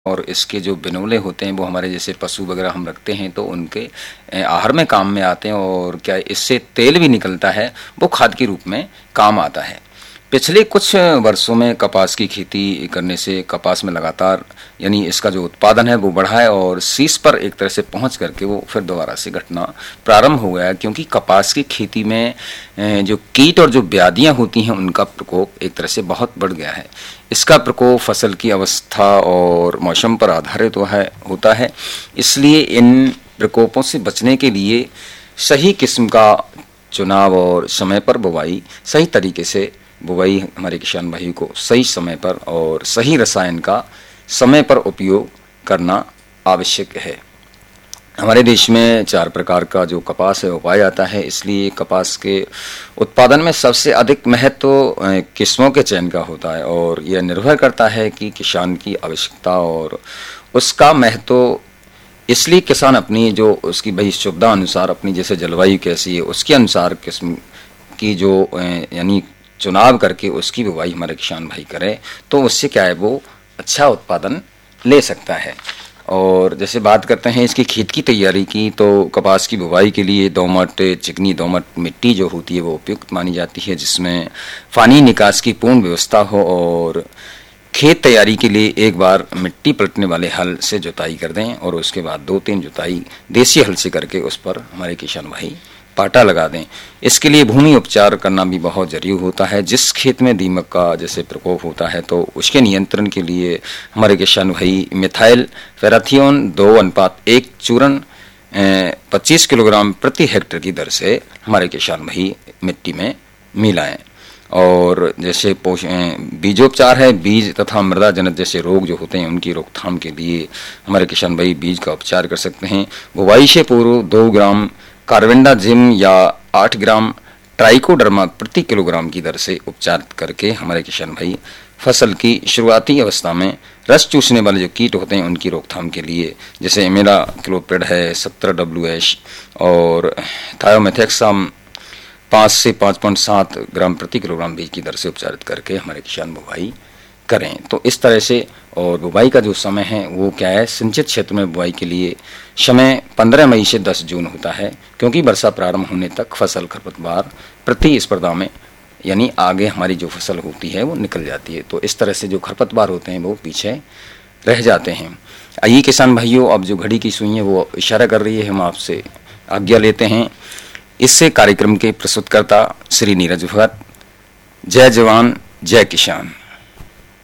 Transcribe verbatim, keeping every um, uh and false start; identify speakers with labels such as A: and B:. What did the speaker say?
A: और इसके जो बिनोले होते हैं वो हमारे जैसे पशु वगैरह हम रखते हैं तो उनके आहार में काम में आते हैं और क्या इससे तेल भी निकलता है, वो खाद के रूप में काम आता है। पिछले कुछ वर्षों में कपास की खेती करने से कपास में लगातार यानी इसका जो उत्पादन है वो बढ़ा है और शीर्ष पर एक तरह से पहुंच करके वो फिर दोबारा से घटना प्रारंभ हो गया है, क्योंकि कपास की खेती में जो कीट और जो व्याधियां होती हैं उनका प्रकोप एक तरह से बहुत बढ़ गया है। इसका प्रकोप फसल की अवस्था और मौसम पर आधारित तो है होता है, इसलिए इन प्रकोपों से बचने के लिए सही किस्म का चुनाव और समय पर बुवाई, सही तरीके से बुवाई हमारे किसान भाई को सही समय पर और सही रसायन का समय पर उपयोग करना आवश्यक है। हमारे देश में चार प्रकार का जो कपास है वो पाया जाता है, इसलिए कपास के उत्पादन में सबसे अधिक महत्व तो किस्मों के चयन का होता है और यह निर्भर करता है कि किसान की आवश्यकता और उसका महत्व। इसलिए किसान अपनी जो उसकी भाई सुविधा अनुसार अपनी जैसे जलवायु कैसी है उसके अनुसार किस्म की जो यानी चुनाव करके उसकी बुवाई हमारे किसान भाई करें तो उससे क्या है वो अच्छा उत्पादन ले सकता है। और जैसे बात करते हैं इसकी खेत की तैयारी की, तो कपास की बुवाई के लिए दोमट चिकनी दोमट मिट्टी जो होती है वो उपयुक्त मानी जाती है, जिसमें पानी निकास की पूर्ण व्यवस्था हो और खेत तैयारी के लिए एक बार मिट्टी पलटने वाले हल से जुताई कर दें और उसके बाद दो तीन जुताई देसी हल से करके उस पर हमारे किसान भाई पाटा लगा दें। इसके लिए भूमि उपचार करना भी बहुत जरूरी होता है। जिस खेत में दीमक का जैसे प्रकोप होता है तो उसके नियंत्रण के लिए हमारे किसान भाई मिथाइल पैराथियोन दो अनुपात एक चूर्ण पच्चीस किलोग्राम प्रति हेक्टेयर की दर से हमारे किसान भाई मिट्टी में मिलाएं। और जैसे बीजोपचार है, बीज तथा मृदा जनित जैसे रोग जो होते हैं उनकी रोकथाम के लिए हमारे किसान भाई बीज का उपचार कर सकते हैं। बुवाई से पूर्व दो ग्राम कार्बेंडाजिम या आठ ग्राम ट्राइकोडर्मा प्रति किलोग्राम की दर से उपचार करके हमारे किसान भाई फसल की शुरुआती अवस्था में रस चूसने वाले जो कीट होते हैं उनकी रोकथाम के लिए जैसे इमिडाक्लोप्रिड है सत्रह डब्ल्यू एच और थायोमेथेक्साम पाँच से पाँच पॉइंट सात ग्राम प्रति किलोग्राम बीज की दर से उपचारित करके हमारे किसान बुवाई करें। तो इस तरह से और बुवाई का जो समय है वो क्या है, सिंचित क्षेत्र में बुवाई के लिए समय पंद्रह मई से दस जून होता है, क्योंकि वर्षा प्रारंभ होने तक फसल खरपतवार प्रतिस्पर्धा में यानी आगे हमारी जो फसल होती है वो निकल जाती है। तो इस तरह से जो खरपतवार होते हैं वो पीछे रह जाते हैं। आइए किसान भाइयों, अब जो घड़ी की सुई है वो इशारा कर रही है, हम आपसे आज्ञा लेते हैं। इससे कार्यक्रम के प्रस्तुतकर्ता श्री नीरज भगत। जय जवान जय किसान।